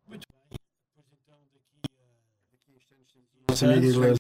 Muito bem. Pois então, Daqui a instantes temos o nosso amigo Iglesias.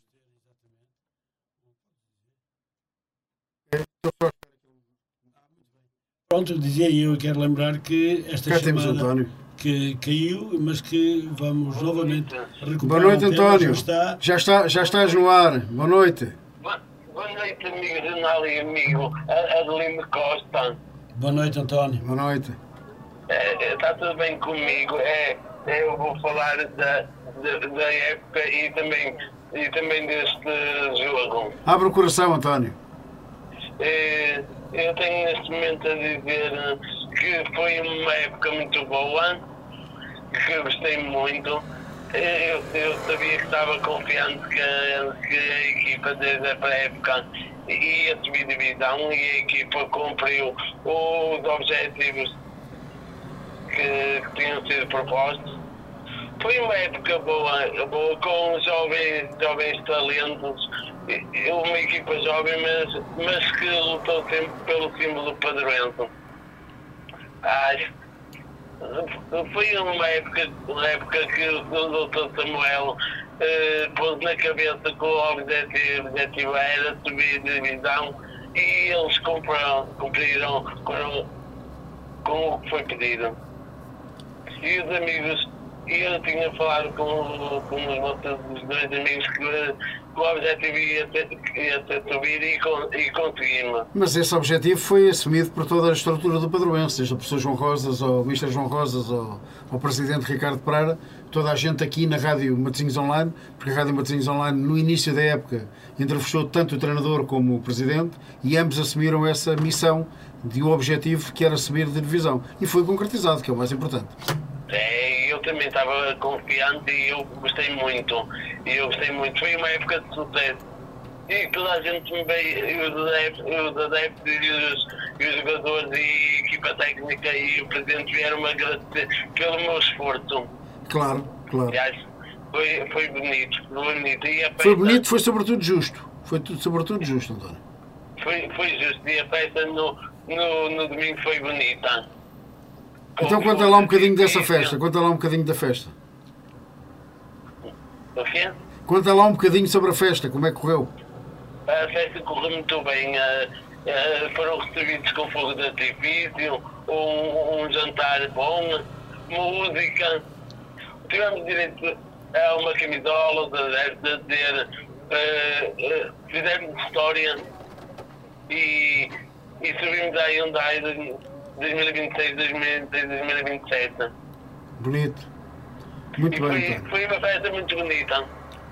Pronto, dizia eu, quero lembrar que esta Cá temos o chamada António. que caiu, mas que vamos novamente recuperar. Boa noite, a antena, António. Já estás no ar. Boa noite. Boa noite, amigo jornal e amigo Adelino Costa. Boa noite, António. Boa noite. Está tudo bem comigo? Eu vou falar da época e também deste jogo. Abre o coração, António. Eu tenho neste momento a dizer que foi uma época muito boa, que eu gostei muito. Eu sabia que estava confiante que a equipa desde a época ia subir divisão e a equipa cumpriu os objetivos que tinham sido propostos. Foi uma época boa com jovens talentos, uma equipa jovem, mas que lutou sempre pelo símbolo padroense. Foi uma época que o Dr. Samuel pôs na cabeça que o objetivo era subir de divisão e eles cumpriram com o que foi pedido. E os amigos, eu tinha falado com os dois amigos que o objetivo ia ser subir e conseguimos. Mas esse objetivo foi assumido por toda a estrutura do Padroense, desde o professor João Rosas, ao Mr. João Rosas, ao presidente Ricardo Pereira, toda a gente aqui na Rádio Matosinhos Online, porque a Rádio Matosinhos Online, no início da época, entrevistou tanto o treinador como o presidente e ambos assumiram essa missão de um objetivo que era subir de divisão. E foi concretizado, que é o mais importante. Eu também estava confiante e eu gostei muito. Foi uma época de sucesso. E toda a gente me veio, os adeptos e os jogadores e a equipa técnica e o presidente vieram-me agradecer pelo meu esforço. Claro. Aliás, foi bonito. E a festa, Foi bonito, foi sobretudo justo. Foi sobretudo justo, António. Foi justo. E a festa no domingo foi bonita. Então conta lá um bocadinho dessa festa, conta lá um bocadinho da festa. O quê? Conta lá um bocadinho sobre a festa, como é que correu? A festa correu muito bem, foram recebidos com fogo de artifício, um jantar bom, música, tivemos direito a uma camisola, fizemos história e subimos a Hyundai 2026, 2027. Bonito. Muito bem, então. Foi uma festa muito bonita.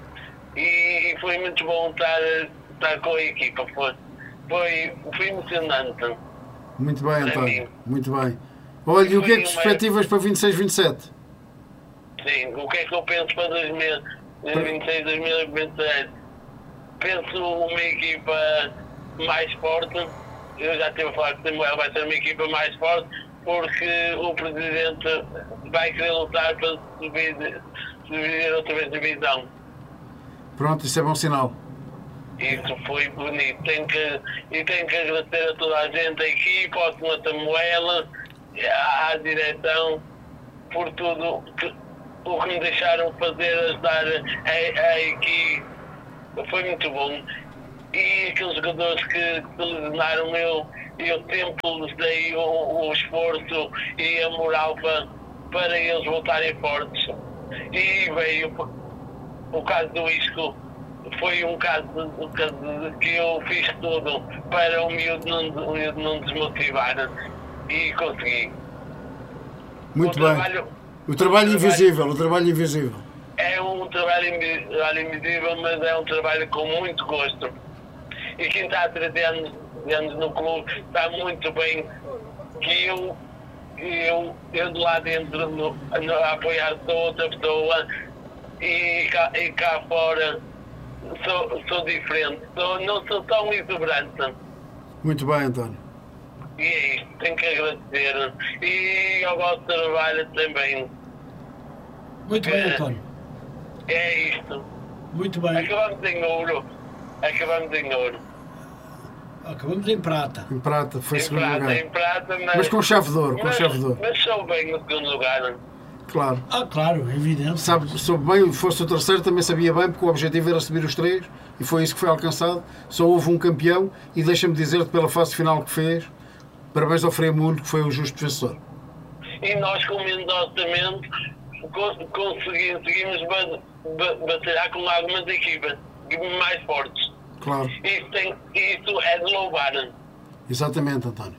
E foi muito bom estar com a equipa. Foi emocionante. Muito bem, António. Muito bem. Olha, e o que é que perspectivas para 26, 27? Sim, o que é que eu penso para 2026, 2027? Penso uma equipa mais forte. Eu já estive a falar que Samuel vai ser uma equipa mais forte porque o presidente vai querer lutar para subir outra vez de divisão. Pronto, isso é bom sinal. Isso foi bonito. Tenho que agradecer a toda a gente, a equipa, ao Sr. Samuel, à direção, por tudo o que me deixaram fazer, ajudar a equipe. Foi muito bom. E aqueles jogadores que se lesionaram, eu sempre lhes dei o esforço e a moral para eles voltarem fortes. E veio o caso do Isco, foi um caso de que eu fiz tudo para o miúdo não desmotivar e consegui. Muito bem. O trabalho invisível. É um trabalho invisível, mas é um trabalho com muito gosto. E quem está há 13 anos no clube está muito bem, que eu de lá dentro a apoiar outra pessoa e cá fora sou diferente, não sou tão exuberante. Muito bem, António. E é isto, tenho que agradecer. E ao vosso trabalho também. Muito bem, António. É isto. Muito bem. Acabamos em ouro. Acabamos em prata. Em prata, foi segundo lugar. Em prata, mas com chave de ouro, Mas sou bem no segundo lugar. Claro. Claro, é evidente. Soube bem, fosse o terceiro, também sabia bem, porque o objetivo era subir os 3 e foi isso que foi alcançado. Só houve um campeão e deixa-me dizer-te pela fase final que fez, parabéns ao Fremundo, que foi o justo vencedor. E nós, com menos orçamento, conseguimos batalhar com algumas equipas mais fortes. Claro. Isso é de louvar. Exatamente, António.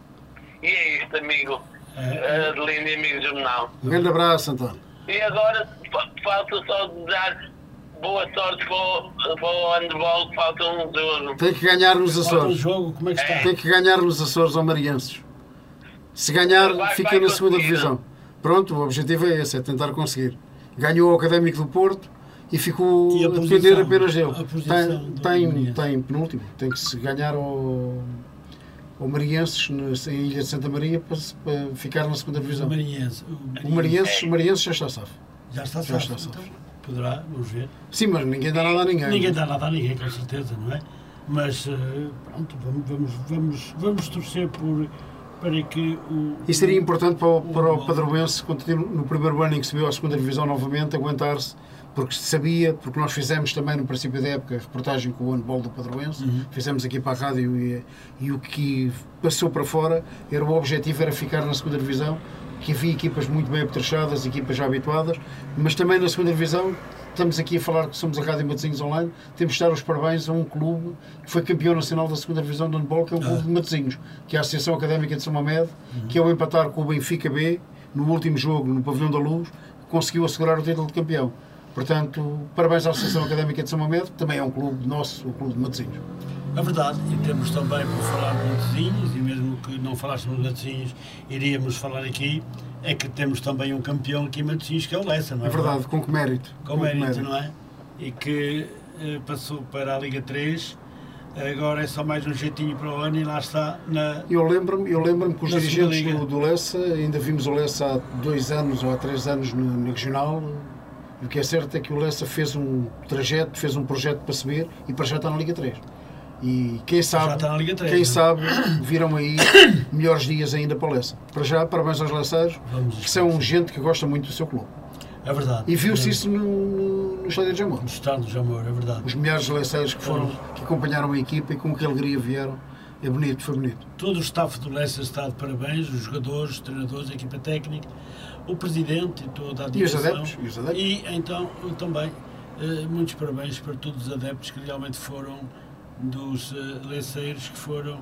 E é isto, amigo. Adelino e amigo jornal. Um grande abraço, António. E agora falta só desejar boa sorte para o handball, que falta um jogo. Tem que ganhar nos Falta um Açores. jogo, como é que está? Tem que ganhar nos Açores ao Marienses. Se ganhar, fica na segunda divisão. Pronto, o objetivo é esse, é tentar conseguir. Ganhou o Académico do Porto e ficou E a a depender apenas dele. a posição Tem penúltimo, tem que se ganhar ao Marienses, em Ilha de Santa Maria, para ficar na segunda divisão. O Marienses já está safo. Já está Já safo. está Então, safo. poderá, vamos ver. Sim, mas ninguém dá nada a ninguém. Ninguém dá nada a ninguém, com certeza, não é? Mas, pronto, vamos torcer para que o... Isso seria importante para o Padroense, no primeiro ano em que subiu à segunda divisão novamente, aguentar-se, porque nós fizemos também no princípio da época a reportagem com o handball do Padroense, fizemos aqui para a rádio e o que passou para fora, o objetivo era ficar na segunda divisão, que havia equipas muito bem apetrechadas, equipas já habituadas, mas também na segunda divisão, estamos aqui a falar que somos a Rádio Matosinhos Online, temos de dar os parabéns a um clube que foi campeão nacional da segunda divisão do handball, que é o clube de Matosinhos, que é a Associação Académica de São Mamed, que ao empatar com o Benfica B, no último jogo, no Pavilhão da Luz, conseguiu assegurar o título de campeão. Portanto, parabéns à Associação Académica de São Mamed, que também é um clube nosso, o clube de Matosinhos. É verdade, e temos também por falar de Matosinhos, e mesmo que não falássemos de Matosinhos, iríamos falar aqui, é que temos também um campeão aqui em Matosinhos, que é o Lessa, não é? É verdade, com que mérito. Com mérito, não é? E que passou para a Liga 3, agora é só mais um jeitinho para o ano e lá está na... Eu lembro-me que os Na dirigentes segunda do Lessa, ainda vimos o Lessa há 2 anos ou há 3 anos na regional, e o que é certo é que o Lessa fez um projeto para subir e para já está na Liga 3. E quem sabe, está na Liga 3, quem não é? sabe virão aí melhores dias ainda para o Lessa. Para já, parabéns aos lesseiros, que são gente que gosta muito do seu clube. É verdade. E viu-se isso no Estádio de Jamor. No Estádio de Jamor, é verdade. Os milhares de lesseiros que acompanharam a equipa e com que alegria vieram. É bonito, foi bonito. Todo o staff do Lessa está de parabéns, os jogadores, os treinadores, a equipa técnica, o presidente e toda a direção. E os adeptos. E então, também, muitos parabéns para todos os adeptos que realmente foram dos lesseiros, que foram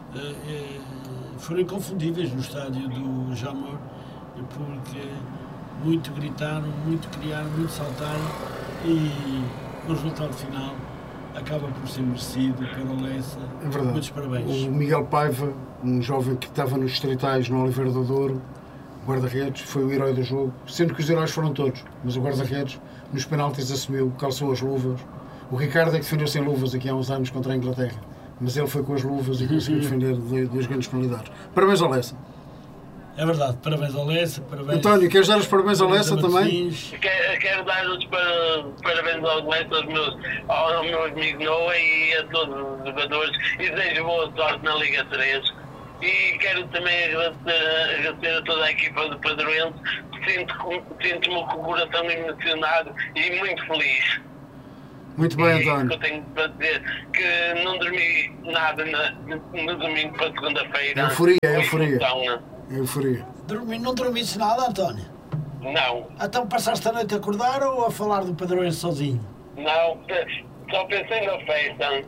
inconfundíveis no estádio do Jamor, porque muito gritaram, muito criaram, muito saltaram e o resultado final acaba por ser merecido pelo Lessa. É verdade. Muitos parabéns. O Miguel Paiva, um jovem que estava nos distritais no Oliveira do Douro, guarda-redes, foi o herói do jogo, sendo que os heróis foram todos, mas o guarda-redes nos penaltis assumiu, calçou as luvas. O Ricardo é que defendeu sem luvas aqui há uns anos contra a Inglaterra, mas ele foi com as luvas e conseguiu defender 2 grandes penalidades. Parabéns ao Lessa. É verdade, parabéns ao Lessa, parabéns... António, queres dar os parabéns ao Lessa também? Quero dar os parabéns ao Lessa, ao meu amigo Noah e a todos os jogadores e desejo boa sorte na Liga 3. E quero também agradecer a toda a equipa do Padroense, sinto-me com o coração emocionado e muito feliz. Muito bem, António. Que eu tenho para dizer que não dormi nada no domingo para segunda-feira. Euforia. Não dormiste nada, António? Não. Então passaste a noite a acordar ou a falar do Padroense sozinho? Não, só pensei na festa.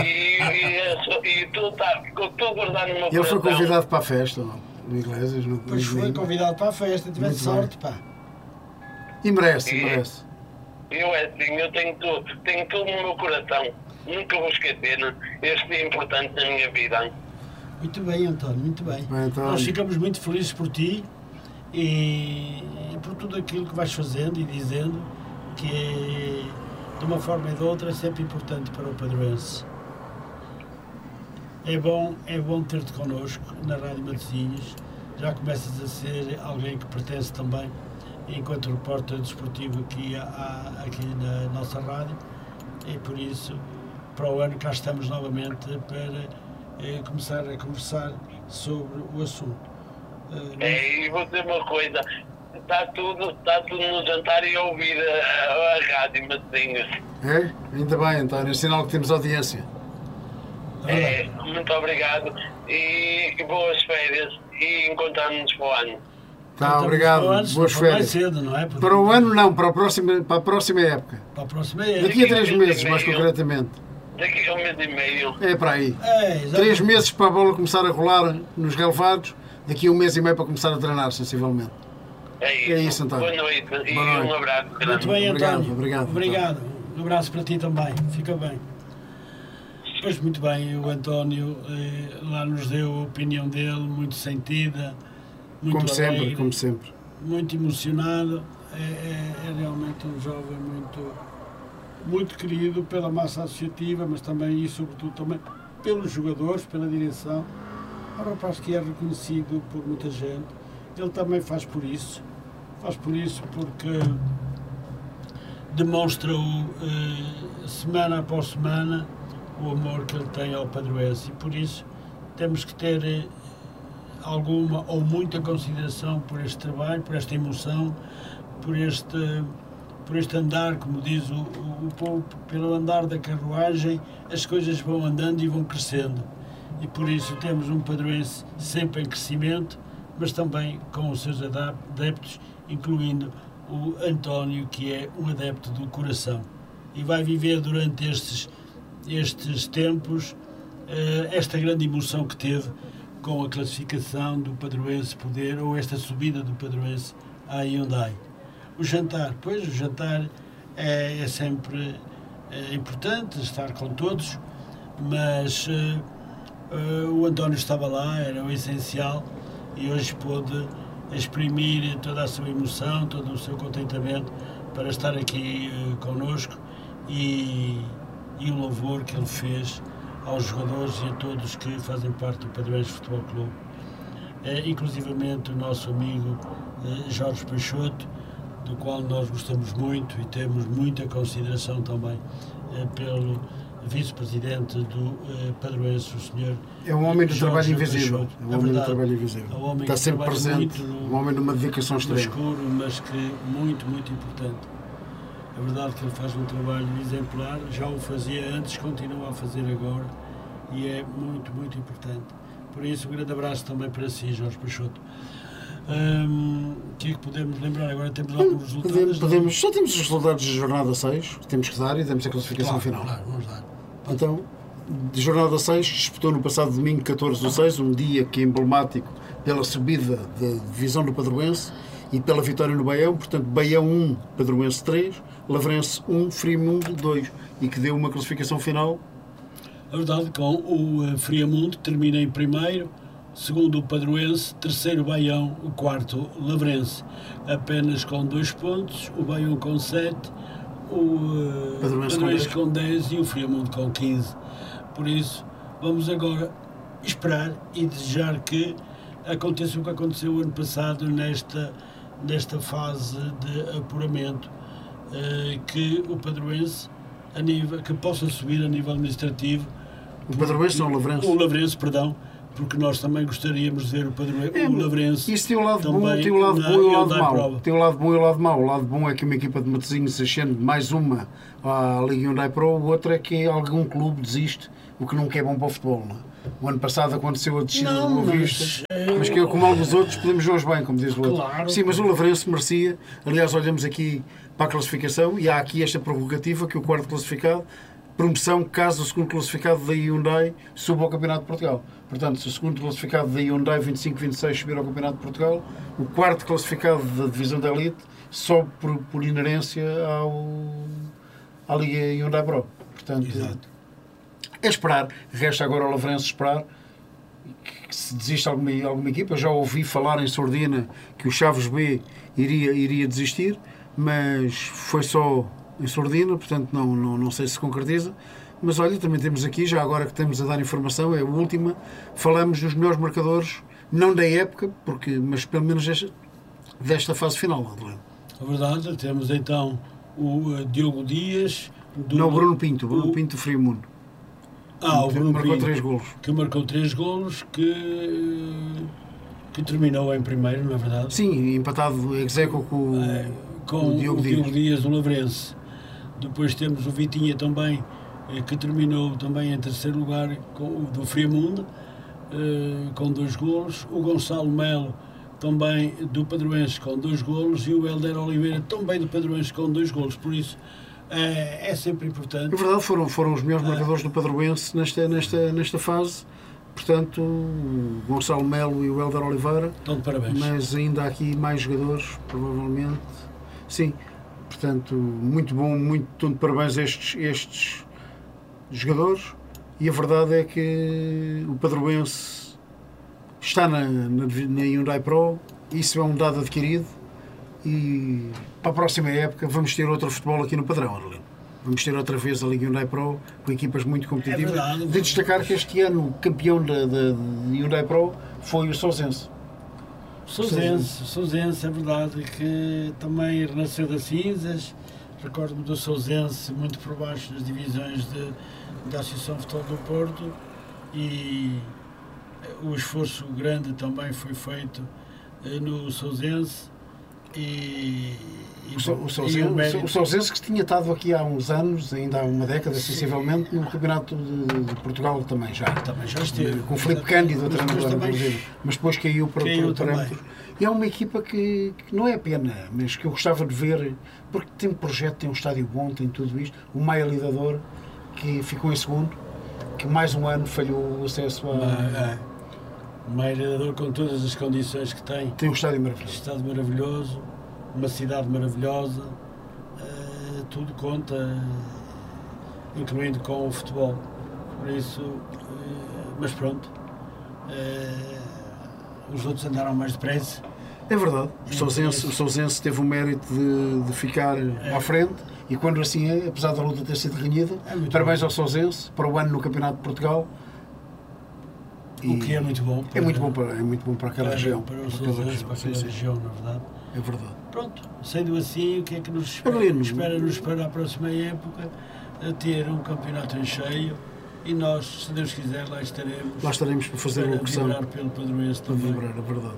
E tudo ficou tudo guardado no meu coração. Ele foi convidado para a festa, no Iglesias. Pois foi convidado para a festa, tiveste sorte, pá. E merece. Eu tenho tudo no meu coração. Nunca vou esquecer este dia importante na minha vida. Muito bem, António, muito bem. Nós ficamos muito felizes por ti e por tudo aquilo que vais fazendo e dizendo, que de uma forma ou de outra é sempre importante para o Padroense. É bom ter-te connosco na Rádio Matosinhos. Já começas a ser alguém que pertence também, enquanto repórter desportivo aqui na nossa rádio, e por isso, para o ano cá estamos novamente para começar a conversar sobre o assunto. E vou dizer uma coisa, está tudo no jantar e a ouvir a rádio Matosinhos. É? Ainda bem, António. É sinal que temos audiência. Muito obrigado e boas férias e encontramos-nos para o ano. Tá, obrigado. Boas férias. Mais cedo, não é? Para o ano não, para a próxima época. Para a próxima época. Daqui a 3 meses, mais concretamente. Daqui a 1 mês e meio. É para aí. 3 exatamente. meses para a bola começar a rolar nos relevados, daqui a 1 mês e meio para começar a treinar, sensivelmente. É isso, António. Boa noite e Boa noite. um abraço. Muito bem, António. Obrigado. Um abraço para ti também. Fica bem. Pois muito bem, o António lá nos deu a opinião dele, muito sentida, muito alegre, Como sempre. muito emocionado. É realmente um jovem muito querido pela massa associativa, mas também e sobretudo também pelos jogadores, pela direção. É um rapaz que é reconhecido por muita gente. Ele também faz por isso porque demonstra-o semana após semana o amor que ele tem ao padroense, e por isso temos que ter alguma ou muita consideração por este trabalho, por esta emoção, por este andar, como diz o povo, pelo andar da carruagem, as coisas vão andando e vão crescendo, e por isso temos um padroense sempre em crescimento, mas também com os seus adeptos, incluindo o António, que é um adepto do coração, e vai viver durante estes tempos esta grande emoção que teve com a classificação do Padroense Poder, ou esta subida do Padroense à Hyundai. O jantar é sempre importante, estar com todos, mas o António estava lá, era o essencial, e hoje pôde exprimir toda a sua emoção, todo o seu contentamento para estar aqui connosco, e o louvor que ele fez aos jogadores e a todos que fazem parte do Padroense Futebol Clube. Inclusivamente o nosso amigo Jorge Peixoto, do qual nós gostamos muito e temos muita consideração também pelo vice-presidente do Padroense, o senhor. É um homem do Jorge trabalho invisível. Peixoto. É um homem do trabalho invisível. Está sempre presente, um homem de uma dedicação no extrema. escuro, mas que muito importante. É verdade que ele faz um trabalho exemplar, já o fazia antes, continua a fazer agora, e é muito importante. Por isso, um grande abraço também para si, Jorge Peixoto. O que é que podemos lembrar? Agora temos alguns resultados. Já temos os resultados da jornada 6, temos que dar, e temos a classificação final. Claro, vamos dar. Então, de jornada 6, disputou no passado domingo 14/6, um dia que é emblemático pela subida da divisão do Padroense e pela vitória no Baião, portanto, Baião 1, Padroense 3, Lavrense 1, Friamundo 2, e que deu uma classificação final. A verdade, com o Friamundo, que termina em primeiro, segundo o Padroense, terceiro Baião, o quarto Lavrense, apenas com 2 pontos, o Baião com 7, o Padroense com 10 e o Friamundo com 15. Por isso, vamos agora esperar e desejar que aconteça o que aconteceu o ano passado nesta fase de apuramento, que o Padroense, que possa subir a nível administrativo. O Padroense ou o Lavrense? O Lavrense, perdão, porque nós também gostaríamos de ver o Lavrense. Isso tem um lado bom, tem um lado bom e um lado mau. Tem um lado bom e um lado mau. O lado bom é que uma equipa de Matosinhos ascende mais uma à Liga Hyundai Pro, o outro é que algum clube desiste, o que nunca é bom para o futebol. Não é? O ano passado aconteceu a descida do Boa Vista, mas que como alguns outros podemos jogar bem, como diz o outro. Claro. Sim, mas o Lavrense merecia. Aliás, olhamos aqui para a classificação e há aqui esta prerrogativa que o quarto classificado, promoção caso o segundo classificado da Hyundai suba ao Campeonato de Portugal. Portanto, se o segundo classificado da Hyundai 25-26 subir ao Campeonato de Portugal, o quarto classificado da Divisão da Elite sobe por inerência à Liga Hyundai Pro. Portanto, exato. É esperar. Resta agora ao Lavrense esperar que se desista alguma equipa. Eu já ouvi falar em sordina que o Chaves B iria desistir, mas foi só em sordina, portanto não sei se concretiza. Mas olha, também temos aqui, já agora que temos a dar informação, é a última, falamos dos melhores marcadores, não da época, mas pelo menos desta fase final. A verdade, temos então o Diogo Dias... Não, o Bruno Pinto do Friamundo. O Bruno marcou Pinto, 3 golos. Que marcou 3 golos, que que terminou em primeiro, não é verdade? Sim, empatado ex-aequo com o Diogo Dias do Lavrense. Depois temos o Vitinha também, que terminou também em terceiro lugar do Friamundo, com 2 golos. O Gonçalo Melo, também do Padroense, com 2 golos. E o Helder Oliveira, também do Padroense, com 2 golos. Por isso, é sempre importante. Na verdade, foram os melhores marcadores do Padroense nesta fase. Portanto, o Gonçalo Melo e o Helder Oliveira. Então, de parabéns. Mas ainda há aqui mais jogadores, provavelmente. Sim, portanto, muito bom, muito de parabéns a estes jogadores. E a verdade é que o Padroense está na Hyundai Pro. Isso é um dado adquirido. E para a próxima época vamos ter outro futebol aqui no Padrão, Arlindo. Vamos ter outra vez a Liga Hyundai Pro com equipas muito competitivas. É verdade, de destacar que este ano o campeão da Hyundai Pro foi o Sousense. Sousense, é verdade, que também renasceu das cinzas. Recordo-me do Sousense muito por baixo das divisões da Associação de Futebol do Porto, e o esforço grande também foi feito no Sousense. O Sousense que tinha estado aqui há uns anos, ainda há uma década, sensivelmente, no Campeonato de Portugal também já esteve. Com o Filipe Cândido, mas depois caiu para parâmetros. E é uma equipa que não é pena, mas que eu gostava de ver, porque tem um projeto, tem um estádio bom, tem tudo isto. O Maia Lidador, que ficou em segundo, que mais um ano falhou o acesso a... O Maia Lidador, com todas as condições que tem. Tem um estádio maravilhoso. Estádio maravilhoso, uma cidade maravilhosa, tudo conta, incluindo com o futebol. Por isso, mas pronto, os outros andaram mais depressa. É verdade, o Sousense teve o mérito de ficar à frente, e quando assim é, apesar da luta ter sido renhida, parabéns ao Sousense para o ano no Campeonato de Portugal. O que é muito bom. É muito bom para aquela região. Para o Sousense, para aquela região, na verdade. É verdade. Pronto, sendo assim, o que é que nos espera-nos para a próxima época? A ter um campeonato em cheio, e nós, se Deus quiser, lá estaremos. Lá estaremos para fazer a locução. Para vibrar pelo Padroense também. Para vibrar, é verdade.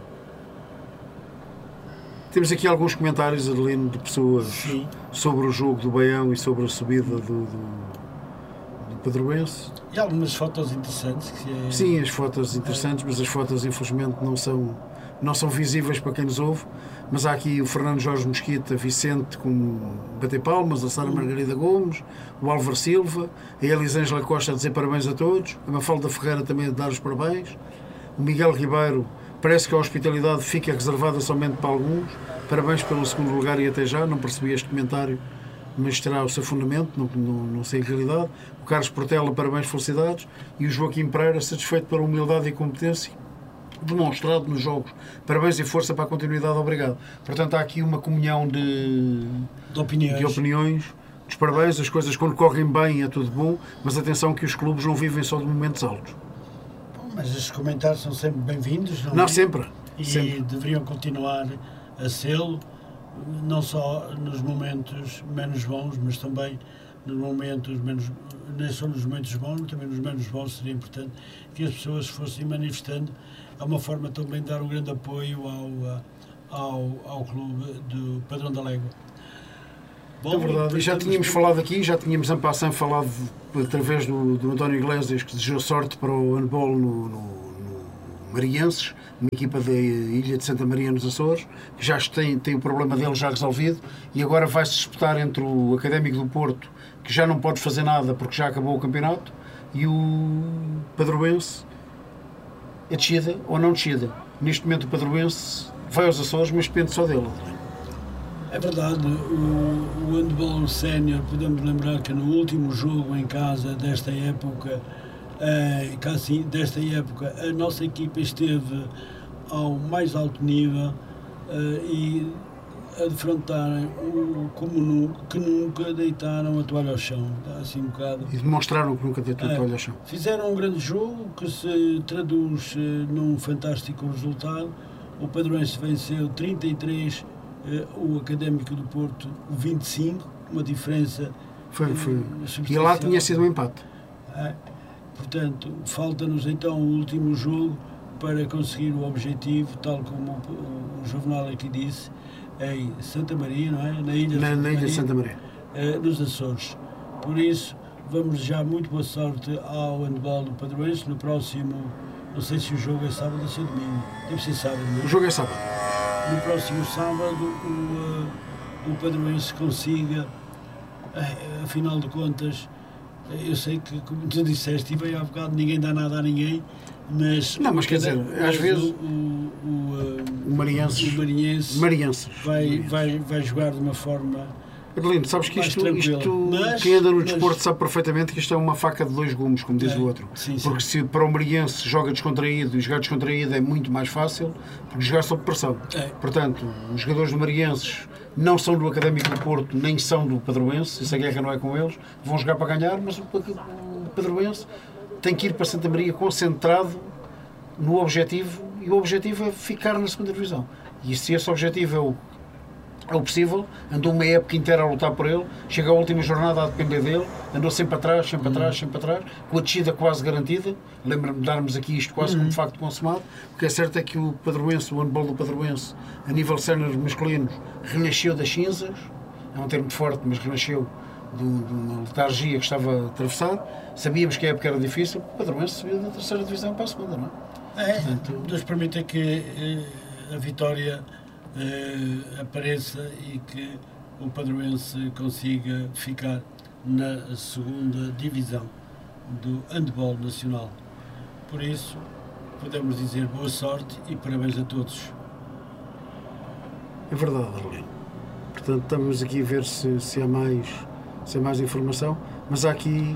Temos aqui alguns comentários, Adelino, de pessoas sobre o jogo do Baião e sobre a subida do Padroense. E algumas fotos interessantes. Sim, as fotos interessantes, mas as fotos infelizmente não são visíveis para quem nos ouve. Mas há aqui o Fernando Jorge Mesquita Vicente com bater palmas, a Sara Margarida Gomes, o Álvaro Silva, a Elisângela Costa a dizer parabéns a todos, a Mafalda Ferreira também a dar os parabéns, o Miguel Ribeiro, parece que a hospitalidade fica reservada somente para alguns, parabéns pelo segundo lugar e até já, não percebi este comentário, mas terá o seu fundamento, não sei a realidade. O Carlos Portela, parabéns, felicidades, e o Joaquim Pereira, satisfeito pela humildade e competência demonstrado nos jogos. Parabéns e força para a continuidade, obrigado. Portanto, há aqui uma comunhão de opiniões. Os parabéns, as coisas quando correm bem é tudo bom, mas atenção que os clubes não vivem só de momentos altos. Mas os comentários são sempre bem-vindos, não é? Não, sempre. E sempre. Deveriam continuar a sê-lo, não só nos momentos menos bons, mas também nos momentos menos, nem só nos momentos bons, também nos menos bons seria importante que as pessoas fossem manifestando. É uma forma também de dar um grande apoio ao clube do Padrão da Légua. Bom, é verdade, e já tínhamos falado aqui, já tínhamos em passant falado através do António Iglesias, que desejou sorte para o handball no Marienses, uma equipa da Ilha de Santa Maria nos Açores, que já tem o problema dele já resolvido, e agora vai-se disputar entre o Académico do Porto, que já não pode fazer nada porque já acabou o campeonato, e o Padroense. É descida ou não descida. Neste momento o Padroense vai aos Açores, mas depende só dele. É verdade, o handball sénior, podemos lembrar que no último jogo em casa desta época, a nossa equipa esteve ao mais alto nível e a defrontarem que nunca deitaram a toalha ao chão, assim um bocado. E demonstraram que nunca deitaram a toalha ao chão. Fizeram um grande jogo que se traduz num fantástico resultado. O Padroense venceu 33, o Académico do Porto 25, uma diferença E lá tinha sido um empate. Portanto, falta-nos então o último jogo para conseguir o objetivo, tal como o jornal aqui disse, em Santa Maria, não é? Na ilha de Santa Maria, nos Açores. Por isso, vamos desejar muito boa sorte ao handball do Padroense no próximo, não sei se o jogo é sábado ou se é domingo, deve ser sábado, não é? O jogo é sábado. No próximo sábado o Padroense consiga, afinal de contas, eu sei que, como tu disseste, e bem há bocado, ninguém dá nada a ninguém, mas... Não, mas quer dizer, às vezes o Marienses vai jogar de uma forma... Adelino, sabes que isto mas, quem anda no desporto sabe perfeitamente que isto é uma faca de dois gumes, como diz o outro. Sim, porque se para o Mariense joga descontraído e jogar descontraído é muito mais fácil porque jogar sob pressão. Portanto, os jogadores do Marienses não são do Académico do Porto, nem são do Padroense, essa guerra não é com eles, vão jogar para ganhar, mas o Padroense tem que ir para Santa Maria concentrado no objetivo, e o objetivo é ficar na segunda divisão. E se esse objetivo é o possível, andou uma época inteira a lutar por ele, chega à última jornada a depender dele, andou sempre atrás, com a descida quase garantida. Lembro-me de darmos aqui isto quase como facto consumado, porque é certo é que o Padroense, o handball do Padroense, a nível sénior masculino, renasceu das cinzas, é um termo forte, mas renasceu de uma letargia que estava a atravessar. Sabíamos que a época era difícil, o Padroense subiu da terceira divisão para a segunda, não é? Portanto, Deus permita que a vitória apareça e que o Padroense consiga ficar na segunda divisão do handball nacional. Por isso, podemos dizer boa sorte e parabéns a todos. É verdade, Arlindo. Portanto, estamos aqui a ver se há mais informação, mas há aqui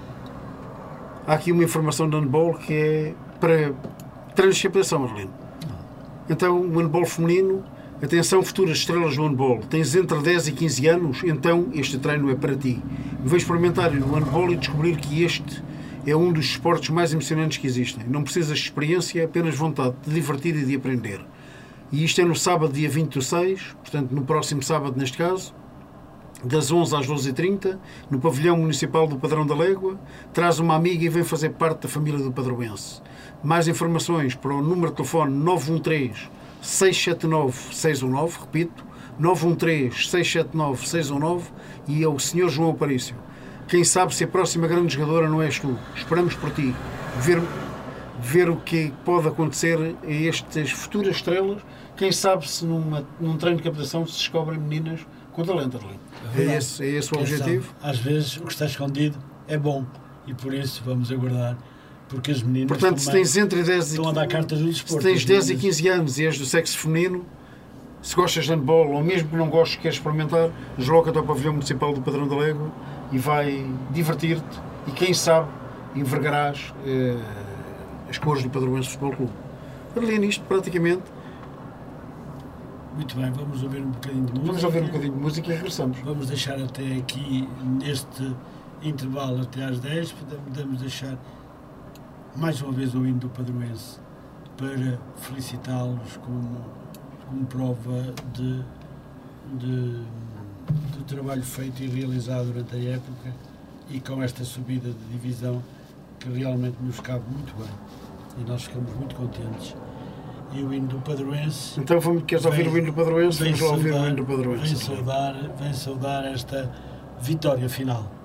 uma informação de handball que é para transcaptação, Arlindo. Então, o handball feminino, atenção, futuras estrelas do handball, tens entre 10 e 15 anos, então este treino é para ti. Vem experimentar o handball e descobrir que este é um dos esportes mais emocionantes que existem. Não precisas de experiência, é apenas vontade de divertir e de aprender. E isto é no sábado, dia 20/6, portanto, no próximo sábado, neste caso, das 11 às 12h30, no pavilhão municipal do Padrão da Légua. Traz uma amiga e vem fazer parte da família do Padroense. Mais informações para o número de telefone 913-679-619, repito, 913-679-619, e é o Sr. João Aparício. Quem sabe se a próxima grande jogadora não és tu. Esperamos por ti. Ver o que pode acontecer a estas futuras estrelas. Quem sabe se num treino de captação se descobrem meninas com talento, Arlindo. É esse o objetivo. Às vezes o que está escondido é bom e por isso vamos aguardar, porque as meninas, portanto, se tens entre 10 estão a dar cartas no desporto. Se tens 10 e 15 anos e és do sexo feminino, se gostas de handball ou mesmo que não gostes, queres experimentar, desloca-te ao pavilhão municipal do Padrão da Légua e vai divertir-te e quem sabe envergarás as cores do Padroense Futebol Clube. Arlindo, isto praticamente. Muito bem, vamos ouvir um bocadinho de música. Vamos ouvir um bocadinho de música e regressamos. Vamos deixar até aqui, neste intervalo até às 10, podemos deixar mais uma vez o hino do Padroense para felicitá-los como prova do trabalho feito e realizado durante a época e com esta subida de divisão que realmente nos cabe muito bem e nós ficamos muito contentes. E o hino do Padroense... Então queres ouvir o hino do Padroense? Vamos lá ouvir o hino do Padroense. Vem saudar esta vitória final.